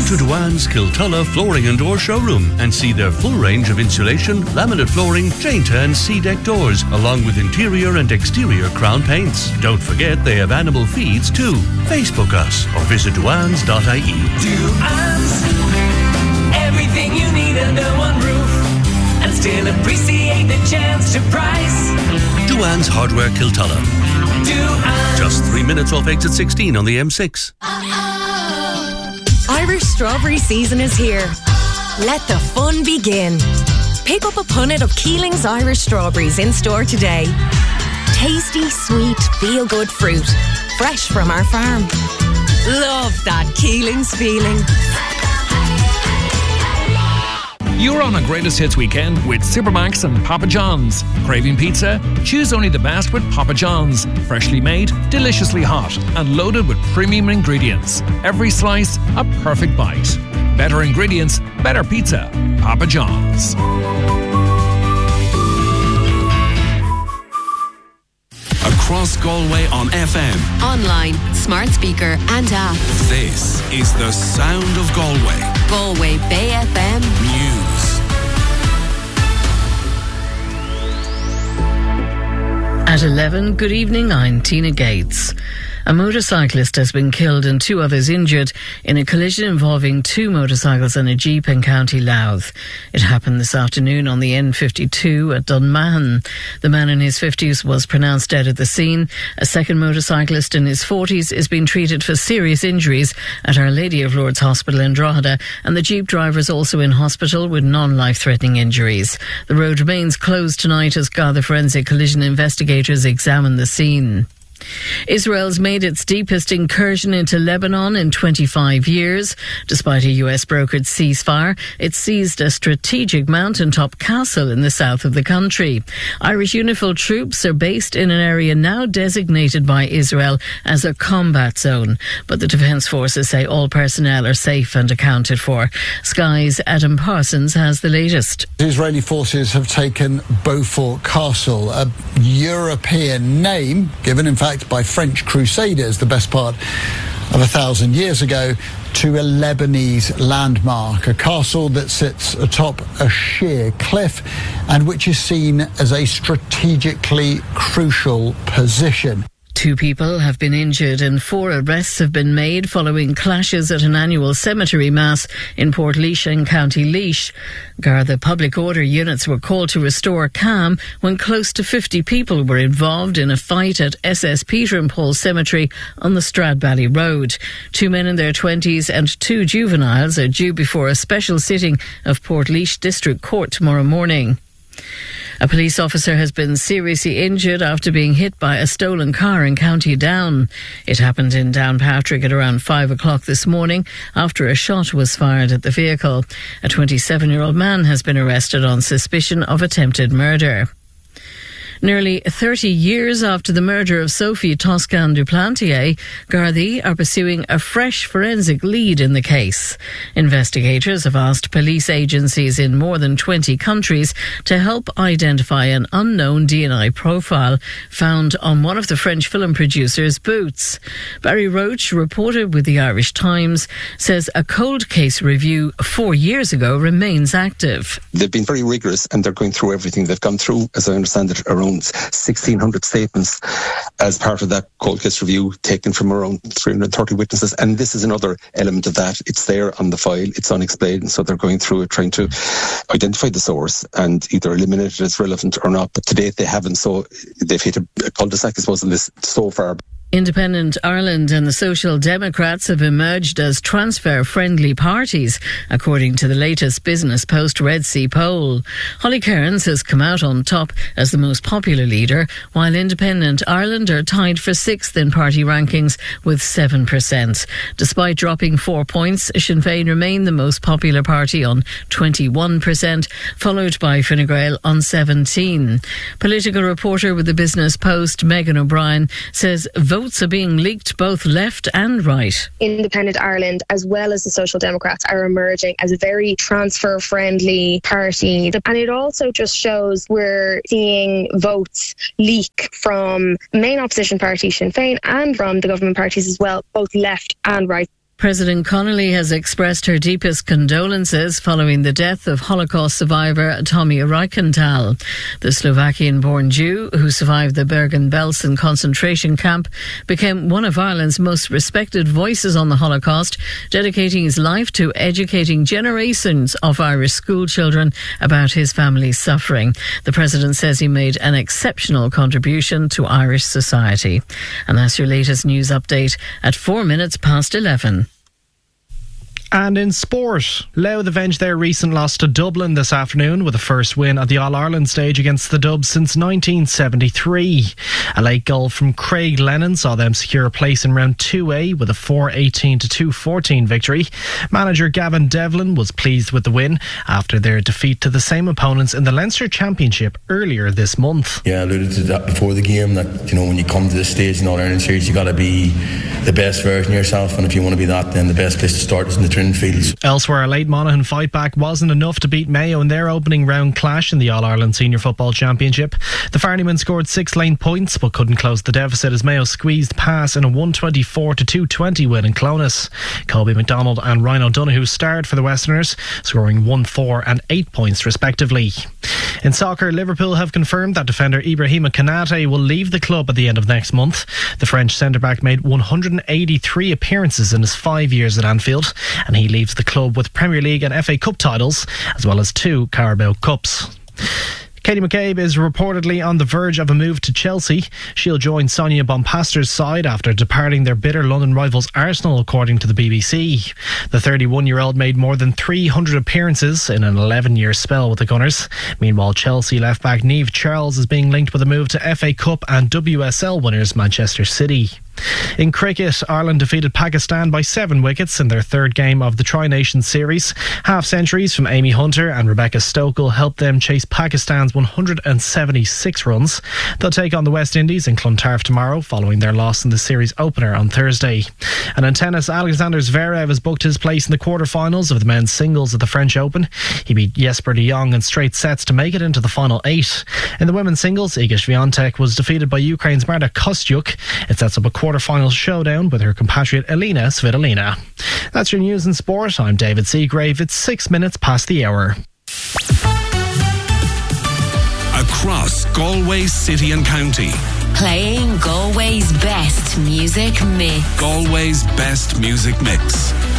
to Dewan's Kiltulla Flooring and Door Showroom and see their full range of insulation, laminate flooring, chain turn C-deck doors, along with interior and exterior crown paints. Don't forget they have animal feeds too. Facebook us or visit dewans.ie. Dewan's, everything you need under one roof, and still appreciate the chance to price. Dewan's Hardware Kiltulla. Dewan's. Just 3 minutes off exit 16 on the M6. Irish strawberry season is here. Let the fun begin. Pick up a punnet of Keeling's Irish strawberries in store today. Tasty, sweet, feel-good fruit. Fresh from our farm. Love that Keeling's feeling. You're on a Greatest Hits weekend with Supermax and Papa John's. Craving pizza? Choose only the best with Papa John's. Freshly made, deliciously hot, and loaded with premium ingredients. Every slice, a perfect bite. Better ingredients, better pizza. Papa John's. Across Galway on FM. Online, smart speaker and app. This is the sound of Galway. Galway Bay FM News. At 11, good evening, I'm Tina Gates. A motorcyclist has been killed and 2 others injured in a collision involving 2 motorcycles and a Jeep in County Louth. It happened this afternoon on the N52 at Dunmahon. The man in his 50s was pronounced dead at the scene. A second motorcyclist in his 40s is being treated for serious injuries at Our Lady of Lourdes Hospital in Drogheda, and the Jeep driver is also in hospital with non-life-threatening injuries. The road remains closed tonight as Garda Forensic Collision investigators examine the scene. Israel's made its deepest incursion into Lebanon in 25 years. Despite a US-brokered ceasefire, it seized a strategic mountaintop castle in the south of the country. Irish UNIFIL troops are based in an area now designated by Israel as a combat zone, but the Defence Forces say all personnel are safe and accounted for. Sky's Adam Parsons has the latest. The Israeli forces have taken Beaufort Castle, a European name given in fact by French crusaders the best part of 1,000 years ago to a Lebanese landmark, a castle that sits atop a sheer cliff and which is seen as a strategically crucial position. 2 people have been injured and 4 arrests have been made following clashes at an annual cemetery mass in Portlaoise in County Laois. Garda public order units were called to restore calm when close to 50 people were involved in a fight at SS Peter and Paul Cemetery on the Stradbally Road. 2 men in their 20s and 2 juveniles are due before a special sitting of Portlaoise District Court tomorrow morning. A police officer has been seriously injured after being hit by a stolen car in County Down. It happened in Downpatrick at around 5 o'clock this morning after a shot was fired at the vehicle. A 27-year-old man has been arrested on suspicion of attempted murder. Nearly 30 years after the murder of Sophie Toscan du Plantier, Gardaí are pursuing a fresh forensic lead in the case. Investigators have asked police agencies in more than 20 countries to help identify an unknown DNA profile found on one of the French film producer's boots. Barry Roach, reporter with the Irish Times, says a cold case review 4 years ago remains active. They've been very rigorous and they're going through everything. They've gone through, as I understand it, around 1,600 statements as part of that cold case review, taken from around 330 witnesses. And this is another element of that. It's there on the file, it's unexplained, so they're going through it, trying to identify the source and either eliminate it as relevant or not. But to date they haven't, so they've hit a cul-de-sac, I suppose, in this so far. Independent Ireland and the Social Democrats have emerged as transfer-friendly parties, according to the latest Business Post Red C poll. Holly Cairns has come out on top as the most popular leader, while Independent Ireland are tied for 6th in party rankings with 7%. Despite dropping 4 points, Sinn Féin remain the most popular party on 21%, followed by Fine Gael on 17%. Political reporter with the Business Post, Megan O'Brien, says votes are being leaked both left and right. Independent Ireland, as well as the Social Democrats, are emerging as a very transfer-friendly party. And it also just shows we're seeing votes leak from main opposition party Sinn Féin and from the government parties as well, both left and right. President Connolly has expressed her deepest condolences following the death of Holocaust survivor Tommy Reichenthal. The Slovakian-born Jew, who survived the Bergen-Belsen concentration camp, became one of Ireland's most respected voices on the Holocaust, dedicating his life to educating generations of Irish school children about his family's suffering. The President says he made an exceptional contribution to Irish society. And that's your latest news update at 11:04. And in sport, Louth avenged their recent loss to Dublin this afternoon with a first win at the All-Ireland stage against the Dubs since 1973. A late goal from Craig Lennon saw them secure a place in round 2A with a 4-18 to 2-14 victory. Manager Gavin Devlin was pleased with the win after their defeat to the same opponents in the Leinster Championship earlier this month. Yeah, I alluded to that before the game, that when you come to this stage in the All-Ireland series, you got to be the best version of yourself, and if you want to be that, then the best place to start is in the fields. Elsewhere, a late Monaghan fight back wasn't enough to beat Mayo in their opening round clash in the All-Ireland Senior Football Championship. The Farneymen scored 6 lane points but couldn't close the deficit as Mayo squeezed past in a 124 to 220 win in Clones. Colby McDonald and Ryan O'Donoghue starred for the Westerners, scoring 1, 4 and 8 points respectively. In soccer, Liverpool have confirmed that defender Ibrahima Konate will leave the club at the end of next month. The French centre-back made 183 appearances in his 5 years at Anfield, and he leaves the club with Premier League and FA Cup titles, as well as 2 Carabao Cups. Katie McCabe is reportedly on the verge of a move to Chelsea. She'll join Sonia Bonpaster's side after departing their bitter London rivals Arsenal, according to the BBC. The 31-year-old made more than 300 appearances in an 11-year spell with the Gunners. Meanwhile, Chelsea left-back Niamh Charles is being linked with a move to FA Cup and WSL winners Manchester City. In cricket, Ireland defeated Pakistan by 7 wickets in their third game of the Tri-Nations series. Half-centuries from Amy Hunter and Rebecca Stokel helped them chase Pakistan's 176 runs. They'll take on the West Indies in Clontarf tomorrow, following their loss in the series opener on Thursday. And in tennis, Alexander Zverev has booked his place in the quarter-finals of the men's singles at the French Open. He beat Jesper de Jong in straight sets to make it into the final 8. In the women's singles, Iga Swiatek was defeated by Ukraine's Marta Kostyuk. It sets up a quarter-final showdown with her compatriot Elina Svitolina. That's your news and sport. I'm David Seagrave. It's 6 minutes past the hour. Across Galway City and County. Playing Galway's best music mix. Galway's best music mix.